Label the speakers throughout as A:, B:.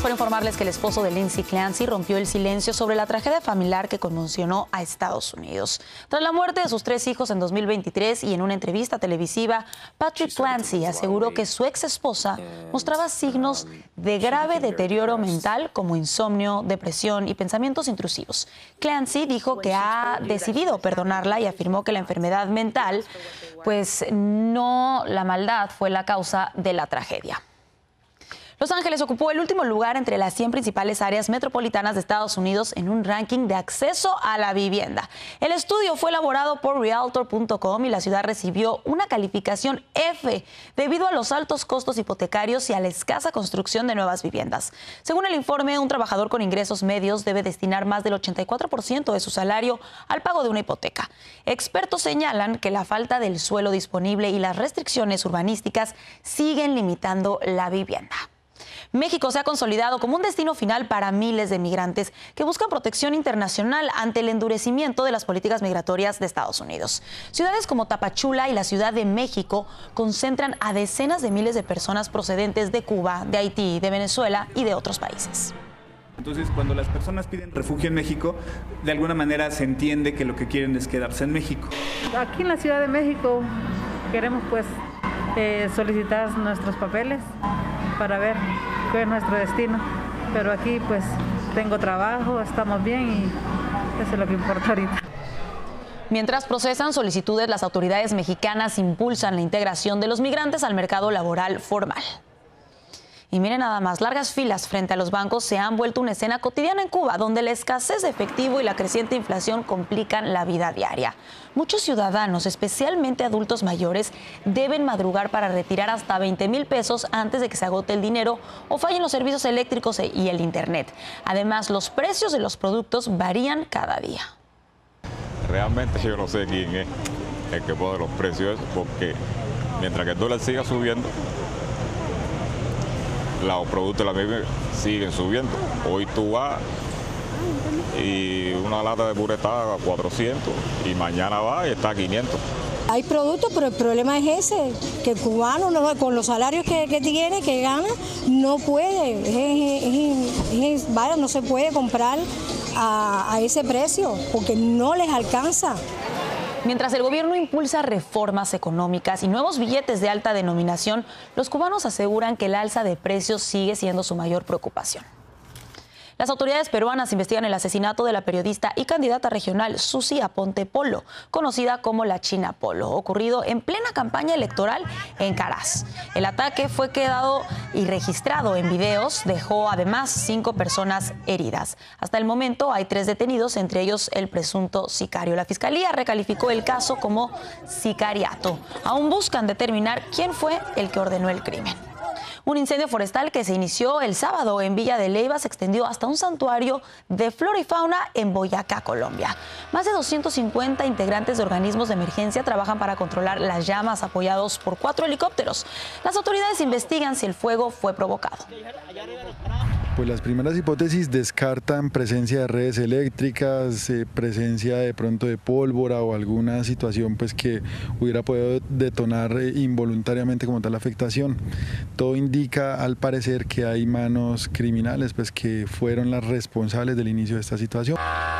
A: por informarles que el esposo de Lindsay Clancy rompió el silencio sobre la tragedia familiar que conmocionó a Estados Unidos. Tras la muerte de sus 3 hijos en 2023 y en una entrevista televisiva, Patrick Clancy aseguró que su ex esposa mostraba signos de grave deterioro mental como insomnio, depresión y pensamientos intrusivos. Clancy dijo que ha decidido perdonarla y afirmó que la enfermedad mental, pues no la maldad, fue la causa de la tragedia. Los Ángeles ocupó el último lugar entre las 100 principales áreas metropolitanas de Estados Unidos en un ranking de acceso a la vivienda. El estudio fue elaborado por Realtor.com y la ciudad recibió una calificación F debido a los altos costos hipotecarios y a la escasa construcción de nuevas viviendas. Según el informe, un trabajador con ingresos medios debe destinar más del 84% de su salario al pago de una hipoteca. Expertos señalan que la falta del suelo disponible y las restricciones urbanísticas siguen limitando la vivienda. México se ha consolidado como un destino final para miles de migrantes que buscan protección internacional ante el endurecimiento de las políticas migratorias de Estados Unidos. Ciudades como Tapachula y la Ciudad de México concentran a decenas de miles de personas procedentes de Cuba, de Haití, de Venezuela y de otros países.
B: Entonces, cuando las personas piden refugio en México, de alguna manera se entiende que lo que quieren es quedarse en México.
C: Aquí en la Ciudad de México queremos solicitar nuestros papeles para ver cuál es nuestro destino, pero aquí pues tengo trabajo, estamos bien y eso es lo que importa ahorita.
A: Mientras procesan solicitudes, las autoridades mexicanas impulsan la integración de los migrantes al mercado laboral formal. Y miren nada más, largas filas frente a los bancos se han vuelto una escena cotidiana en Cuba, donde la escasez de efectivo y la creciente inflación complican la vida diaria. Muchos ciudadanos, especialmente adultos mayores, deben madrugar para retirar hasta 20,000 pesos antes de que se agote el dinero o fallen los servicios eléctricos y el internet. Además, los precios de los productos varían cada día.
D: Realmente yo no sé quién es el que pone los precios, porque mientras que el dólar siga subiendo, los productos de la misma siguen subiendo. Hoy tú vas y una lata de puré está a 400 y mañana va y está a 500.
E: Hay productos, pero el problema es ese, que el cubano con los salarios que tiene, que gana, no puede, no se puede comprar a ese precio porque no les alcanza.
A: Mientras el gobierno impulsa reformas económicas y nuevos billetes de alta denominación, los cubanos aseguran que el alza de precios sigue siendo su mayor preocupación. Las autoridades peruanas investigan el asesinato de la periodista y candidata regional Susi Aponte Polo, conocida como la China Polo, ocurrido en plena campaña electoral en Caraz. El ataque fue quedado y registrado en videos, dejó además 5 personas heridas. Hasta el momento hay 3 detenidos, entre ellos el presunto sicario. La Fiscalía recalificó el caso como sicariato. Aún buscan determinar quién fue el que ordenó el crimen. Un incendio forestal que se inició el sábado en Villa de Leyva se extendió hasta un santuario de flora y fauna en Boyacá, Colombia. Más de 250 integrantes de organismos de emergencia trabajan para controlar las llamas, apoyados por 4 helicópteros. Las autoridades investigan si el fuego fue provocado.
F: Pues las primeras hipótesis descartan presencia de redes eléctricas, presencia de pronto de pólvora o alguna situación pues que hubiera podido detonar involuntariamente como tal la afectación. Todo indica al parecer que hay manos criminales pues que fueron las responsables del inicio de esta situación.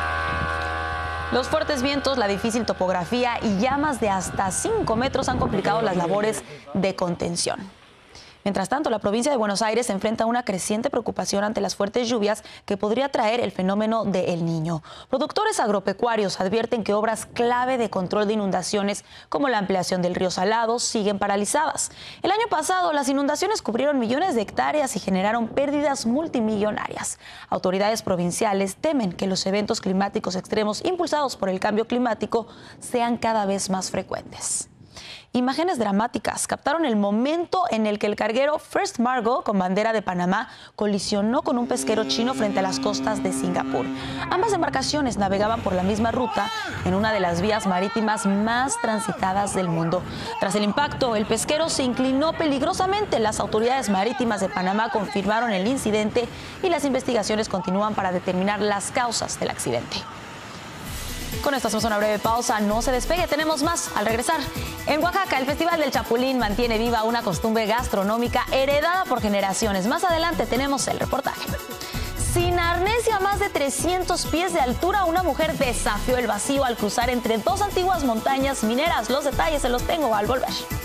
A: Los fuertes vientos, la difícil topografía y llamas de hasta 5 metros han complicado las labores de contención. Mientras tanto, la provincia de Buenos Aires se enfrenta a una creciente preocupación ante las fuertes lluvias que podría traer el fenómeno de El Niño. Productores agropecuarios advierten que obras clave de control de inundaciones, como la ampliación del río Salado, siguen paralizadas. El año pasado, las inundaciones cubrieron millones de hectáreas y generaron pérdidas multimillonarias. Autoridades provinciales temen que los eventos climáticos extremos impulsados por el cambio climático sean cada vez más frecuentes. Imágenes dramáticas captaron el momento en el que el carguero First Margo, con bandera de Panamá, colisionó con un pesquero chino frente a las costas de Singapur. Ambas embarcaciones navegaban por la misma ruta en una de las vías marítimas más transitadas del mundo. Tras el impacto, el pesquero se inclinó peligrosamente. Las autoridades marítimas de Panamá confirmaron el incidente y las investigaciones continúan para determinar las causas del accidente. Con esto hacemos una breve pausa, no se despegue, tenemos más al regresar. En Oaxaca, el Festival del Chapulín mantiene viva una costumbre gastronómica heredada por generaciones. Más adelante tenemos el reportaje. Sin arnés y a más de 300 pies de altura, una mujer desafió el vacío al cruzar entre dos antiguas montañas mineras. Los detalles se los tengo al volver.